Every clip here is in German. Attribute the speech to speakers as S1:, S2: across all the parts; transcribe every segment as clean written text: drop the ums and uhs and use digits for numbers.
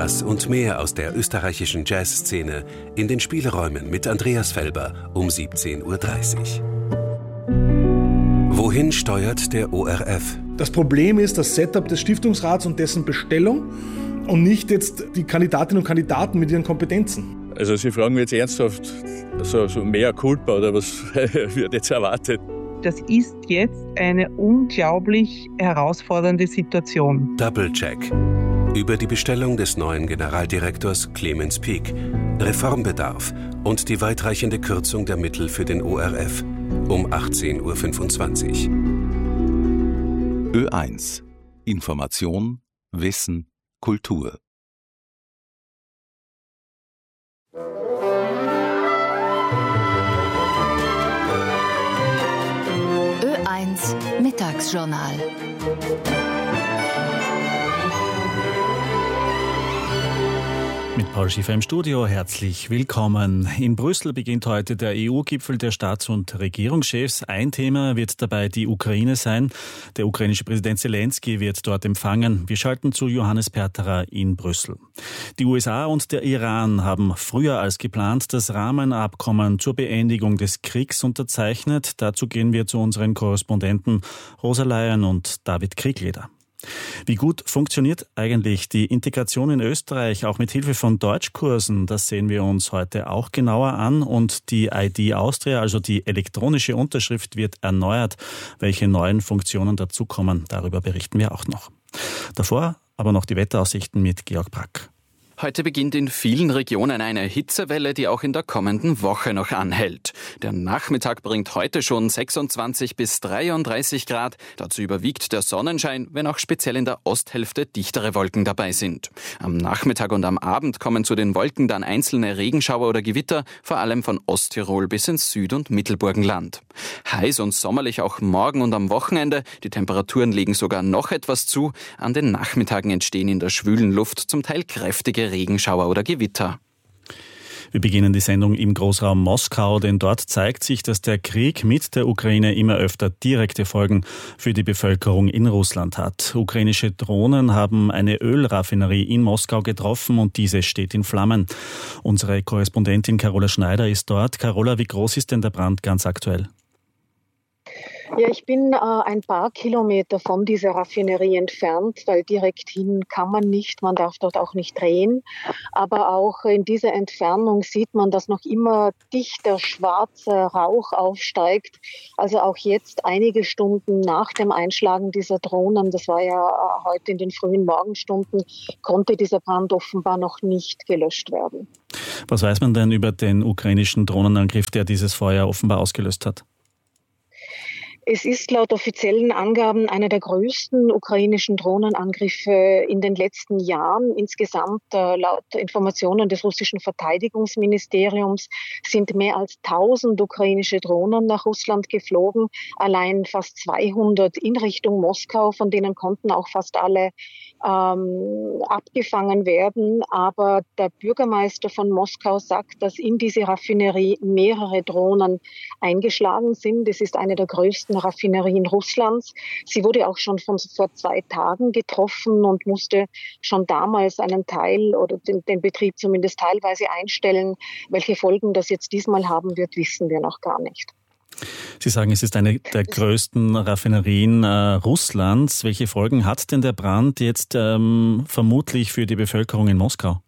S1: Das und mehr aus der österreichischen Jazzszene in den Spielräumen mit Andreas Felber um 17:30 Uhr. Wohin steuert der ORF?
S2: Das Problem ist das Setup des Stiftungsrats und dessen Bestellung und nicht jetzt die Kandidatinnen und Kandidaten mit ihren Kompetenzen.
S3: Also Sie fragen mich jetzt ernsthaft, so mehr Culpa oder was wird jetzt erwartet?
S4: Das ist jetzt eine unglaublich herausfordernde Situation.
S1: Double-Check. Über die Bestellung des neuen Generaldirektors Clemens Pieck, Reformbedarf und die weitreichende Kürzung der Mittel für den ORF um 18:25
S5: Uhr. Ö1. Information, Wissen, Kultur.
S6: Ö1 Mittagsjournal.
S7: Mit Paul Schiffer im Studio, herzlich willkommen. In Brüssel beginnt heute der EU-Gipfel der Staats- und Regierungschefs. Ein Thema wird dabei die Ukraine sein. Der ukrainische Präsident Zelensky wird dort empfangen. Wir schalten zu Johannes Perterer in Brüssel. Die USA und der Iran haben früher als geplant das Rahmenabkommen zur Beendigung des Kriegs unterzeichnet. Dazu gehen wir zu unseren Korrespondenten Rosa Leyen und David Kriegleder. Wie gut funktioniert eigentlich die Integration in Österreich, auch mit Hilfe von Deutschkursen? Das sehen wir uns heute auch genauer an. Und die ID Austria, also die elektronische Unterschrift, wird erneuert. Welche neuen Funktionen dazukommen, darüber berichten wir auch noch. Davor aber noch die Wetteraussichten mit Georg Brack.
S8: Heute beginnt in vielen Regionen eine Hitzewelle, die auch in der kommenden Woche noch anhält. Der Nachmittag bringt heute schon 26 bis 33 Grad. Dazu überwiegt der Sonnenschein, wenn auch speziell in der Osthälfte dichtere Wolken dabei sind. Am Nachmittag und am Abend kommen zu den Wolken dann einzelne Regenschauer oder Gewitter, vor allem von Osttirol bis ins Süd- und Mittelburgenland. Heiß und sommerlich auch morgen und am Wochenende. Die Temperaturen legen sogar noch etwas zu. An den Nachmittagen entstehen in der schwülen Luft zum Teil kräftige Regenschauer oder Gewitter.
S7: Wir beginnen die Sendung im Großraum Moskau, denn dort zeigt sich, dass der Krieg mit der Ukraine immer öfter direkte Folgen für die Bevölkerung in Russland hat. Ukrainische Drohnen haben eine Ölraffinerie in Moskau getroffen und diese steht in Flammen. Unsere Korrespondentin Carola Schneider ist dort. Carola, wie groß ist denn der Brand ganz aktuell?
S9: Ja, ich bin ein paar Kilometer von dieser Raffinerie entfernt, weil direkt hin kann man nicht, man darf dort auch nicht drehen. Aber auch in dieser Entfernung sieht man, dass noch immer dichter schwarzer Rauch aufsteigt. Also auch jetzt einige Stunden nach dem Einschlagen dieser Drohnen, das war ja heute in den frühen Morgenstunden, konnte dieser Brand offenbar noch nicht gelöscht werden.
S7: Was weiß man denn über den ukrainischen Drohnenangriff, der dieses Feuer offenbar ausgelöst hat?
S9: Es ist laut offiziellen Angaben einer der größten ukrainischen Drohnenangriffe in den letzten Jahren. Insgesamt, laut Informationen des russischen Verteidigungsministeriums, sind mehr als 1000 ukrainische Drohnen nach Russland geflogen. Allein fast 200 in Richtung Moskau, von denen konnten auch fast alle abgefangen werden. Aber der Bürgermeister von Moskau sagt, dass in diese Raffinerie mehrere Drohnen eingeschlagen sind. Es ist eine der größten Raffinerien Russlands. Sie wurde auch schon vor 2 Tagen getroffen und musste schon damals einen Teil oder den Betrieb zumindest teilweise einstellen. Welche Folgen das jetzt diesmal haben wird, wissen wir noch gar nicht.
S7: Sie sagen, es ist eine der größten Raffinerien Russlands. Welche Folgen hat denn der Brand jetzt vermutlich für die Bevölkerung in Moskau?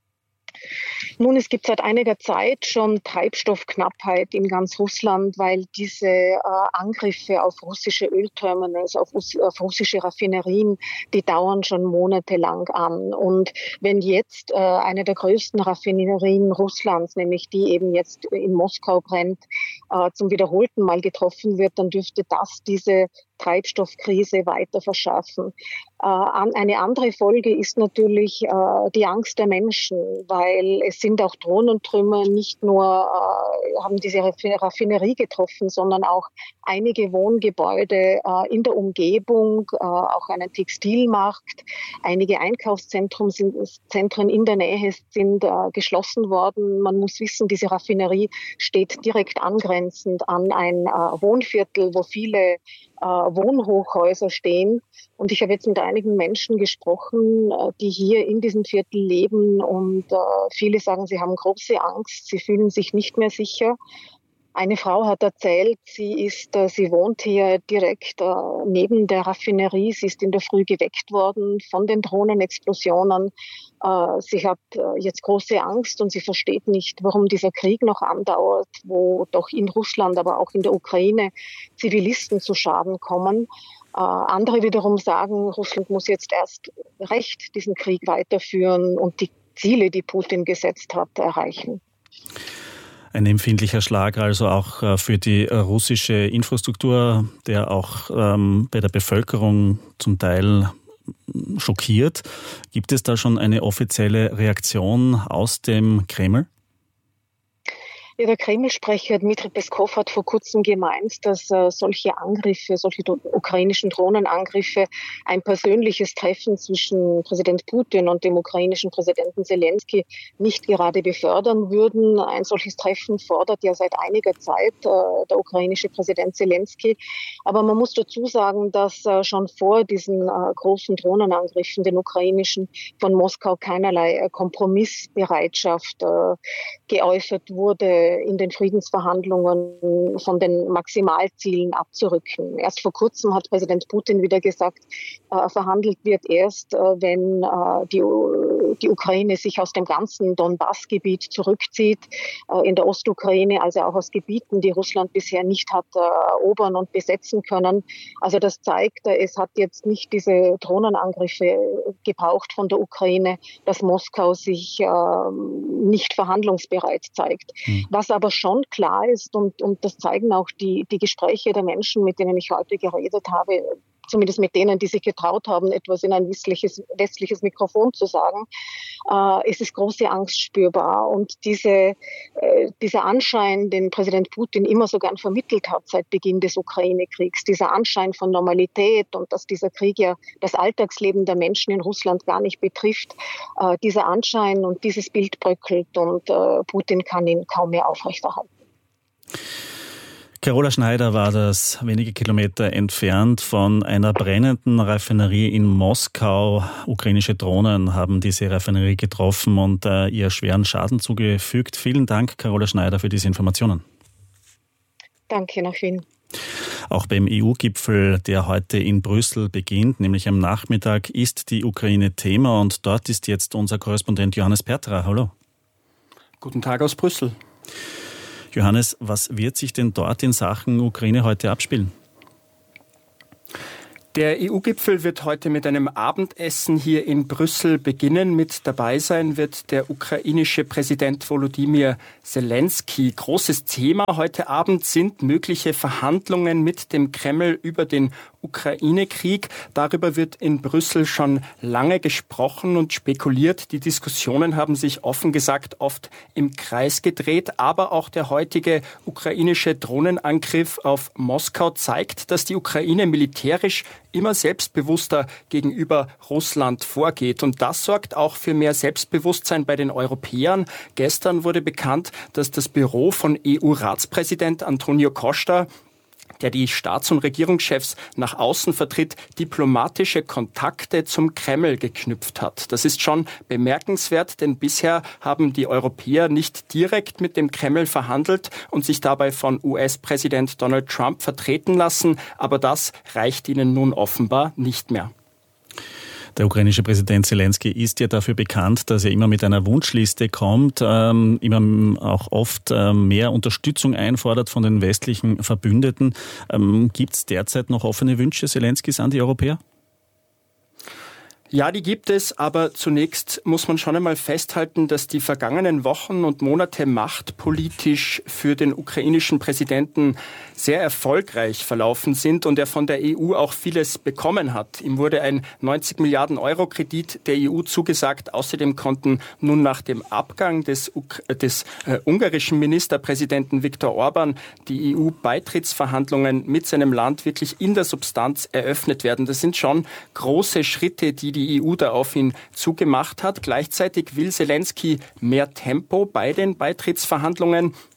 S9: Nun, es gibt seit einiger Zeit schon Treibstoffknappheit in ganz Russland, weil diese Angriffe auf russische Ölterminals, auf russische Raffinerien, die dauern schon monatelang an. Und wenn jetzt eine der größten Raffinerien Russlands, nämlich die eben jetzt in Moskau brennt, zum wiederholten Mal getroffen wird, dann dürfte das diese Treibstoffkrise weiter verschärfen. Eine andere Folge ist natürlich die Angst der Menschen, weil es sind auch Drohnentrümmer nicht nur haben diese Raffinerie getroffen, sondern auch einige Wohngebäude in der Umgebung, auch einen Textilmarkt, einige Einkaufszentren in der Nähe sind geschlossen worden. Man muss wissen, diese Raffinerie steht direkt angrenzend an ein Wohnviertel, wo viele Wohnhochhäuser stehen. Und ich habe jetzt mit einigen Menschen gesprochen, die hier in diesem Viertel leben. Und viele sagen, sie haben große Angst, sie fühlen sich nicht mehr sicher. Eine Frau hat erzählt, sie wohnt hier direkt neben der Raffinerie. Sie ist in der Früh geweckt worden von den Drohnenexplosionen. Sie hat jetzt große Angst und sie versteht nicht, warum dieser Krieg noch andauert, wo doch in Russland, aber auch in der Ukraine Zivilisten zu Schaden kommen. Andere wiederum sagen, Russland muss jetzt erst recht diesen Krieg weiterführen und die Ziele, die Putin gesetzt hat, erreichen.
S7: Ein empfindlicher Schlag also auch für die russische Infrastruktur, der auch bei der Bevölkerung zum Teil schockiert. Gibt es da schon eine offizielle Reaktion aus dem Kreml?
S9: Ja, der Kreml-Sprecher Dmitri Peskov hat vor kurzem gemeint, dass solche ukrainischen Drohnenangriffe ein persönliches Treffen zwischen Präsident Putin und dem ukrainischen Präsidenten Zelensky nicht gerade befördern würden. Ein solches Treffen fordert ja seit einiger Zeit der ukrainische Präsident Zelensky. Aber man muss dazu sagen, dass schon vor diesen großen Drohnenangriffen, den ukrainischen, von Moskau keinerlei Kompromissbereitschaft geäußert wurde, in den Friedensverhandlungen von den Maximalzielen abzurücken. Erst vor kurzem hat Präsident Putin wieder gesagt, verhandelt wird erst, wenn die Ukraine sich aus dem ganzen Donbass-Gebiet zurückzieht, in der Ostukraine, also auch aus Gebieten, die Russland bisher nicht hat erobern und besetzen können. Also das zeigt, es hat jetzt nicht diese Drohnenangriffe gebraucht von der Ukraine, dass Moskau sich nicht verhandlungsbereit zeigt. Was aber schon klar ist, und das zeigen auch die Gespräche der Menschen, mit denen ich heute geredet habe, zumindest mit denen, die sich getraut haben, etwas in ein westliches Mikrofon zu sagen, es ist große Angst spürbar. Und dieser Anschein, den Präsident Putin immer so gern vermittelt hat seit Beginn des Ukraine-Kriegs, dieser Anschein von Normalität und dass dieser Krieg ja das Alltagsleben der Menschen in Russland gar nicht betrifft, dieser Anschein und dieses Bild bröckelt und Putin kann ihn kaum mehr aufrechterhalten.
S7: Carola Schneider war das, wenige Kilometer entfernt von einer brennenden Raffinerie in Moskau. Ukrainische Drohnen haben diese Raffinerie getroffen und ihr schweren Schaden zugefügt. Vielen Dank, Carola Schneider, für diese Informationen.
S9: Danke nach Wien.
S7: Auch beim EU-Gipfel, der heute in Brüssel beginnt, nämlich am Nachmittag, ist die Ukraine Thema und dort ist jetzt unser Korrespondent Johannes Pertera. Hallo.
S10: Guten Tag aus Brüssel.
S7: Johannes, was wird sich denn dort in Sachen Ukraine heute abspielen?
S10: Der EU-Gipfel wird heute mit einem Abendessen hier in Brüssel beginnen. Mit dabei sein wird der ukrainische Präsident Volodymyr Zelensky. Großes Thema heute Abend sind mögliche Verhandlungen mit dem Kreml über den Ukraine-Krieg. Darüber wird in Brüssel schon lange gesprochen und spekuliert. Die Diskussionen haben sich offen gesagt oft im Kreis gedreht. Aber auch der heutige ukrainische Drohnenangriff auf Moskau zeigt, dass die Ukraine militärisch immer selbstbewusster gegenüber Russland vorgeht. Und das sorgt auch für mehr Selbstbewusstsein bei den Europäern. Gestern wurde bekannt, dass das Büro von EU-Ratspräsident Antonio Costa, der die Staats- und Regierungschefs nach außen vertritt, diplomatische Kontakte zum Kreml geknüpft hat. Das ist schon bemerkenswert, denn bisher haben die Europäer nicht direkt mit dem Kreml verhandelt und sich dabei von US-Präsident Donald Trump vertreten lassen. Aber das reicht ihnen nun offenbar nicht mehr.
S7: Der ukrainische Präsident Zelensky ist ja dafür bekannt, dass er immer mit einer Wunschliste kommt, immer auch oft mehr Unterstützung einfordert von den westlichen Verbündeten. Gibt es derzeit noch offene Wünsche Zelenskys an die Europäer?
S10: Ja, die gibt es, aber zunächst muss man schon einmal festhalten, dass die vergangenen Wochen und Monate machtpolitisch für den ukrainischen Präsidenten sehr erfolgreich verlaufen sind und er von der EU auch vieles bekommen hat. Ihm wurde ein 90 Milliarden Euro Kredit der EU zugesagt. Außerdem konnten nun nach dem Abgang des ungarischen Ministerpräsidenten Viktor Orban die EU-Beitrittsverhandlungen mit seinem Land wirklich in der Substanz eröffnet werden. Das sind schon große Schritte, die EU da auf ihn zugemacht hat. Gleichzeitig will Zelensky mehr Tempo bei den Beitrittsverhandlungen.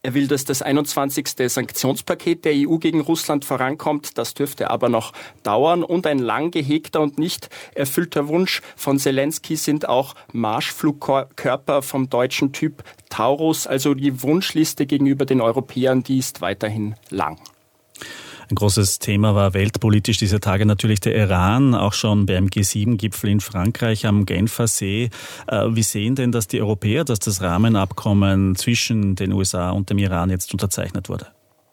S10: Er will, dass das 21. Sanktionspaket der EU gegen Russland vorankommt. Das dürfte aber noch dauern. Und ein lang gehegter und nicht erfüllter Wunsch von Zelensky sind auch Marschflugkörper vom deutschen Typ Taurus. Also die Wunschliste gegenüber den Europäern, die ist weiterhin lang.
S7: Ein großes Thema war weltpolitisch dieser Tage natürlich der Iran, auch schon beim G7-Gipfel in Frankreich am Genfer See. Wie sehen denn das die Europäer, dass das Rahmenabkommen zwischen den USA und dem Iran jetzt unterzeichnet wurde?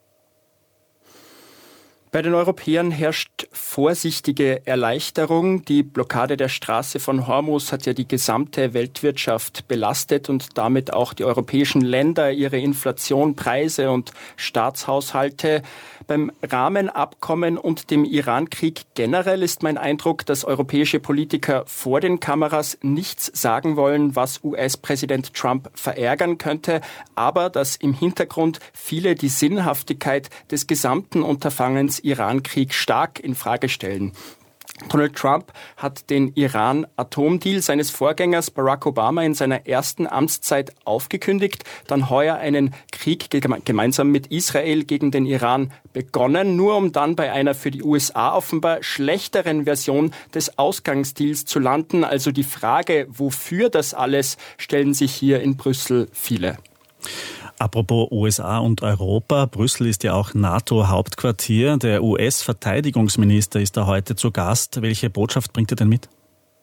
S10: Bei den Europäern herrscht vorsichtige Erleichterung. Die Blockade der Straße von Hormuz hat ja die gesamte Weltwirtschaft belastet und damit auch die europäischen Länder, ihre Inflation, Preise und Staatshaushalte. Beim Rahmenabkommen und dem Iran-Krieg generell ist mein Eindruck, dass europäische Politiker vor den Kameras nichts sagen wollen, was US-Präsident Trump verärgern könnte, aber dass im Hintergrund viele die Sinnhaftigkeit des gesamten Unterfangens Iran-Krieg stark in Frage stellen. Donald Trump hat den Iran-Atomdeal seines Vorgängers Barack Obama in seiner ersten Amtszeit aufgekündigt, dann heuer einen Krieg gemeinsam mit Israel gegen den Iran begonnen, nur um dann bei einer für die USA offenbar schlechteren Version des Ausgangsdeals zu landen. Also die Frage, wofür das alles, stellen sich hier in Brüssel viele.
S7: Apropos USA und Europa, Brüssel ist ja auch NATO-Hauptquartier. Der US-Verteidigungsminister ist da heute zu Gast. Welche Botschaft bringt er denn mit?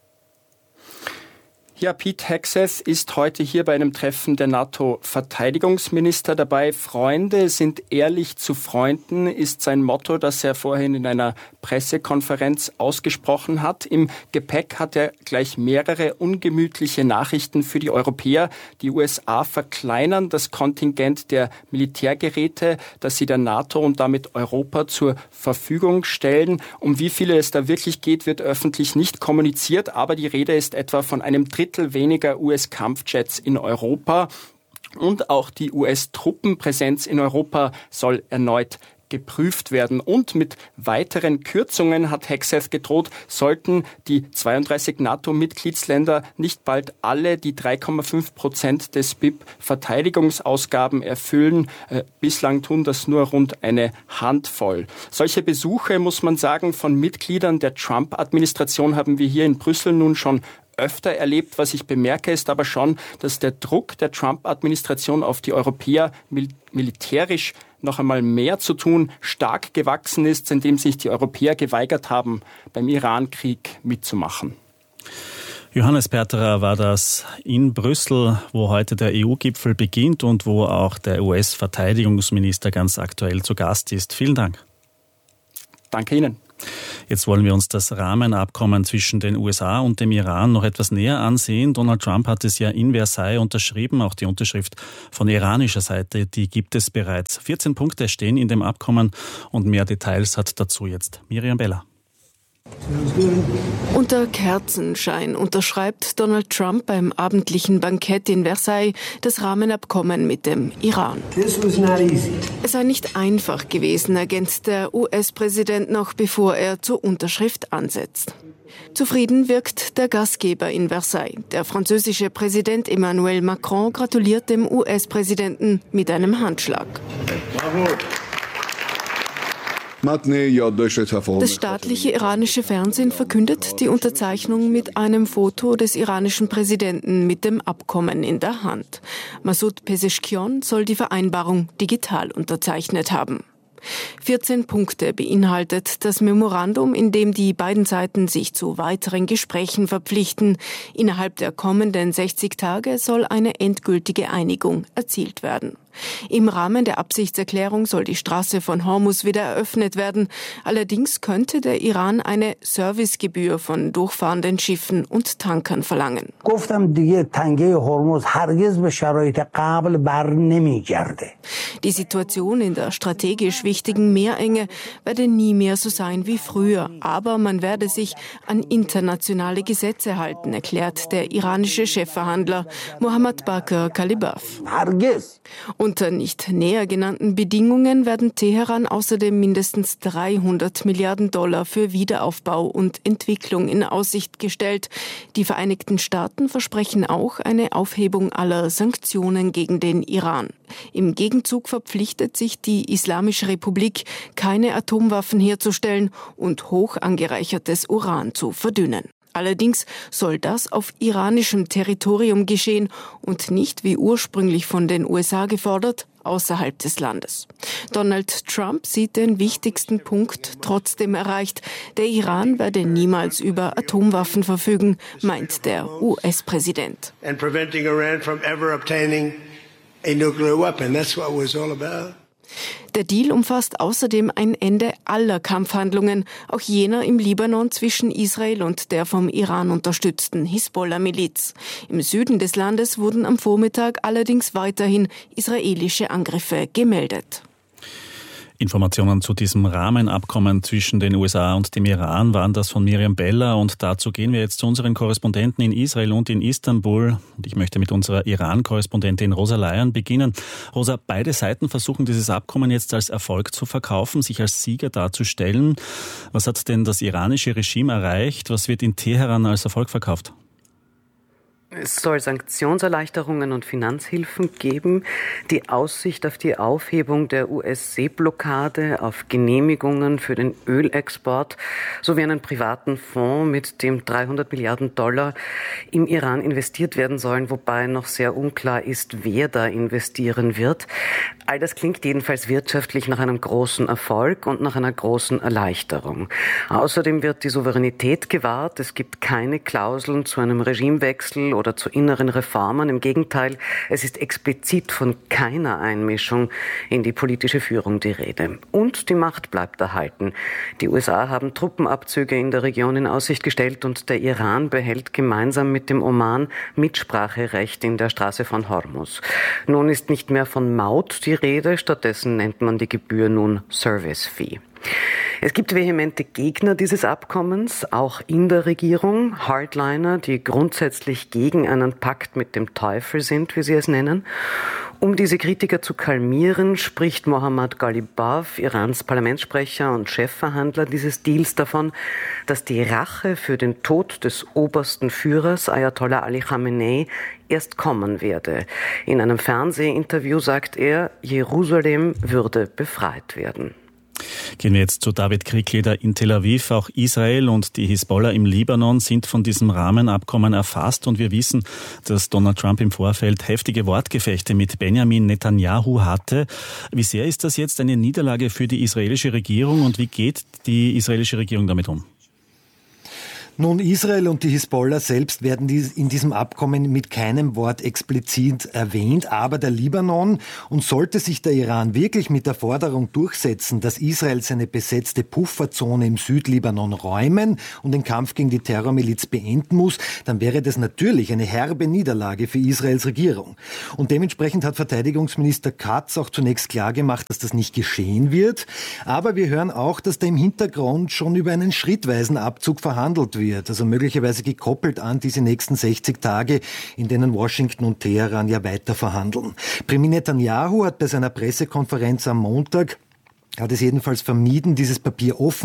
S10: Ja, Pete Hegseth ist heute hier bei einem Treffen der NATO-Verteidigungsminister dabei. Freunde sind ehrlich zu Freunden, ist sein Motto, das er vorhin in einer Pressekonferenz ausgesprochen hat. Im Gepäck hat er gleich mehrere ungemütliche Nachrichten für die Europäer. Die USA verkleinern das Kontingent der Militärgeräte, das sie der NATO und damit Europa zur Verfügung stellen. Um wie viele es da wirklich geht, wird öffentlich nicht kommuniziert, aber die Rede ist etwa von einem Drittel weniger US-Kampfjets in Europa. Und auch die US-Truppenpräsenz in Europa soll erneut geprüft werden. Und mit weiteren Kürzungen, hat Hegseth gedroht, sollten die 32 NATO-Mitgliedsländer nicht bald alle die 3,5% des BIP-Verteidigungsausgaben erfüllen. Bislang tun das nur rund eine Handvoll. Solche Besuche, muss man sagen, von Mitgliedern der Trump-Administration haben wir hier in Brüssel nun schon öfter erlebt. Was ich bemerke, ist aber schon, dass der Druck der Trump-Administration auf die Europäer militärisch noch einmal mehr zu tun stark gewachsen ist, indem sich die Europäer geweigert haben, beim Iran-Krieg mitzumachen.
S7: Johannes Perterer war das in Brüssel, wo heute der EU-Gipfel beginnt und wo auch der US-Verteidigungsminister ganz aktuell zu Gast ist. Vielen Dank.
S10: Danke Ihnen.
S7: Jetzt wollen wir uns das Rahmenabkommen zwischen den USA und dem Iran noch etwas näher ansehen. Donald Trump hat es ja in Versailles unterschrieben. Auch die Unterschrift von iranischer Seite, die gibt es bereits. 14 Punkte stehen in dem Abkommen und mehr Details hat dazu jetzt Miriam Beller.
S11: Unter Kerzenschein unterschreibt Donald Trump beim abendlichen Bankett in Versailles das Rahmenabkommen mit dem Iran. Es sei nicht einfach gewesen, ergänzt der US-Präsident noch, bevor er zur Unterschrift ansetzt. Zufrieden wirkt der Gastgeber in Versailles. Der französische Präsident Emmanuel Macron gratuliert dem US-Präsidenten mit einem Handschlag. Bravo. Das staatliche iranische Fernsehen verkündet die Unterzeichnung mit einem Foto des iranischen Präsidenten mit dem Abkommen in der Hand. Masoud Pezeshkian soll die Vereinbarung digital unterzeichnet haben. 14 Punkte beinhaltet das Memorandum, in dem die beiden Seiten sich zu weiteren Gesprächen verpflichten. Innerhalb der kommenden 60 Tage soll eine endgültige Einigung erzielt werden. Im Rahmen der Absichtserklärung soll die Straße von Hormuz wieder eröffnet werden. Allerdings könnte der Iran eine Servicegebühr von durchfahrenden Schiffen und Tankern verlangen. Die Situation in der strategisch wichtigen Meerenge werde nie mehr so sein wie früher. Aber man werde sich an internationale Gesetze halten, erklärt der iranische Chefverhandler Mohammad Bakr Kalibaf. Und Unter nicht näher genannten Bedingungen werden Teheran außerdem mindestens 300 Milliarden Dollar für Wiederaufbau und Entwicklung in Aussicht gestellt. Die Vereinigten Staaten versprechen auch eine Aufhebung aller Sanktionen gegen den Iran. Im Gegenzug verpflichtet sich die Islamische Republik, keine Atomwaffen herzustellen und hoch angereichertes Uran zu verdünnen. Allerdings soll das auf iranischem Territorium geschehen und nicht, wie ursprünglich von den USA gefordert, außerhalb des Landes. Donald Trump sieht den wichtigsten Punkt trotzdem erreicht. Der Iran werde niemals über Atomwaffen verfügen, meint der US-Präsident. Der Deal umfasst außerdem ein Ende aller Kampfhandlungen, auch jener im Libanon zwischen Israel und der vom Iran unterstützten Hisbollah-Miliz. Im Süden des Landes wurden am Vormittag allerdings weiterhin israelische Angriffe gemeldet.
S7: Informationen zu diesem Rahmenabkommen zwischen den USA und dem Iran waren das von Miriam Beller und dazu gehen wir jetzt zu unseren Korrespondenten in Israel und in Istanbul. Und ich möchte mit unserer Iran-Korrespondentin Rosa Layan beginnen. Rosa, beide Seiten versuchen dieses Abkommen jetzt als Erfolg zu verkaufen, sich als Sieger darzustellen. Was hat denn das iranische Regime erreicht? Was wird in Teheran als Erfolg verkauft?
S12: Es soll Sanktionserleichterungen und Finanzhilfen geben, die Aussicht auf die Aufhebung der US-Seeblockade, auf Genehmigungen für den Ölexport sowie einen privaten Fonds, mit dem 300 Milliarden Dollar im Iran investiert werden sollen, wobei noch sehr unklar ist, wer da investieren wird. All das klingt jedenfalls wirtschaftlich nach einem großen Erfolg und nach einer großen Erleichterung. Außerdem wird die Souveränität gewahrt. Es gibt keine Klauseln zu einem Regimewechsel oder zu inneren Reformen. Im Gegenteil, es ist explizit von keiner Einmischung in die politische Führung die Rede. Und die Macht bleibt erhalten. Die USA haben Truppenabzüge in der Region in Aussicht gestellt und der Iran behält gemeinsam mit dem Oman Mitspracherecht in der Straße von Hormuz. Nun ist nicht mehr von Maut die Rede, stattdessen nennt man die Gebühr nun Service Fee. Es gibt vehemente Gegner dieses Abkommens, auch in der Regierung, Hardliner, die grundsätzlich gegen einen Pakt mit dem Teufel sind, wie sie es nennen. Um diese Kritiker zu kalmieren, spricht Mohammad Ghalibaf, Irans Parlamentssprecher und Chefverhandler dieses Deals, davon, dass die Rache für den Tod des obersten Führers Ayatollah Ali Khamenei erst kommen werde. In einem Fernsehinterview sagt er, Jerusalem würde befreit werden.
S7: Gehen wir jetzt zu David Kriegler in Tel Aviv. Auch Israel und die Hisbollah im Libanon sind von diesem Rahmenabkommen erfasst und wir wissen, dass Donald Trump im Vorfeld heftige Wortgefechte mit Benjamin Netanyahu hatte. Wie sehr ist das jetzt eine Niederlage für die israelische Regierung und wie geht die israelische Regierung damit um?
S13: Nun, Israel und die Hisbollah selbst werden in diesem Abkommen mit keinem Wort explizit erwähnt, aber der Libanon. Und sollte sich der Iran wirklich mit der Forderung durchsetzen, dass Israel seine besetzte Pufferzone im Südlibanon räumen und den Kampf gegen die Terrormiliz beenden muss, dann wäre das natürlich eine herbe Niederlage für Israels Regierung. Und dementsprechend hat Verteidigungsminister Katz auch zunächst klargemacht, dass das nicht geschehen wird. Aber wir hören auch, dass da im Hintergrund schon über einen schrittweisen Abzug verhandelt wird. Also möglicherweise gekoppelt an diese nächsten 60 Tage, in denen Washington und Teheran ja weiter verhandeln. Premier Netanyahu hat bei seiner Pressekonferenz am Montag hat es jedenfalls vermieden, dieses Papier offen